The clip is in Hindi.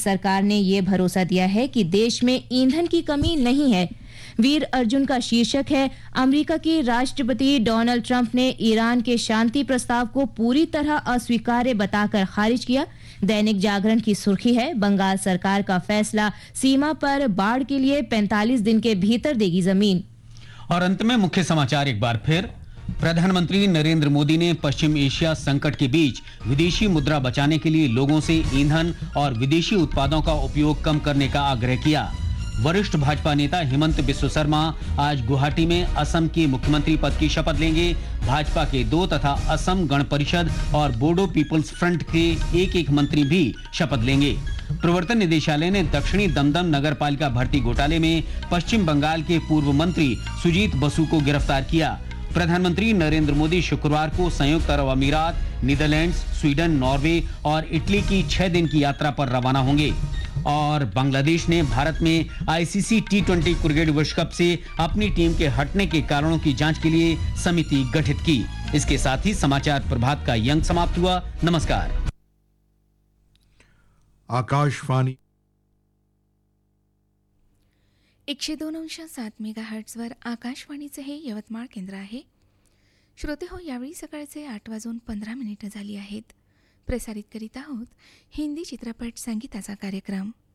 सरकार ने ये भरोसा दिया है कि देश में ईंधन की कमी नहीं है। वीर अर्जुन का शीर्षक है, अमेरिका के राष्ट्रपति डोनाल्ड ट्रंप ने ईरान के शांति प्रस्ताव को पूरी तरह अस्वीकार्य बताकर खारिज किया। दैनिक जागरण की सुर्खी है, बंगाल सरकार का फैसला, सीमा पर बाढ़ के लिए 45 दिन के भीतर देगी जमीन। और अंत में मुख्य समाचार एक बार फिर। प्रधानमंत्री नरेंद्र मोदी ने पश्चिम एशिया संकट के बीच विदेशी मुद्रा बचाने के लिए लोगों से ईंधन और विदेशी उत्पादों का उपयोग कम करने का आग्रह किया। वरिष्ठ भाजपा नेता हिमंत बिस्व शर्मा आज गुवाहाटी में असम के मुख्यमंत्री पद की शपथ लेंगे। भाजपा के 2 तथा असम गण परिषद और बोडो पीपुल्स फ्रंट के एक मंत्री भी शपथ लेंगे। प्रवर्तन निदेशालय ने दक्षिणी दमदम नगर पालिका भर्ती घोटाले में पश्चिम बंगाल के पूर्व मंत्री सुजीत बसु को गिरफ्तार किया। प्रधानमंत्री नरेंद्र मोदी शुक्रवार को संयुक्त अरब अमीरात, नीदरलैंड्स, स्वीडन, नॉर्वे और इटली की 6 दिन की यात्रा पर रवाना होंगे। और बांग्लादेश ने भारत में आईसीसी टी20 क्रिकेट विश्व कप से अपनी टीम के हटने के कारणों की जांच के लिए समिति गठित की। इसके साथ ही समाचार प्रभात का ये अंक समाप्त हुआ। नमस्कार। आकाशवाणी 102.7 मेगाहर्ट्झवर आकाशवाणीचे हे यवतमाळ केंद्र आहे. श्रोते हो, यावेळी सकाळचे 8:15 झाली आहेत. प्रसारित करीत आहोत हिंदी चित्रपट संगीताचा कार्यक्रम.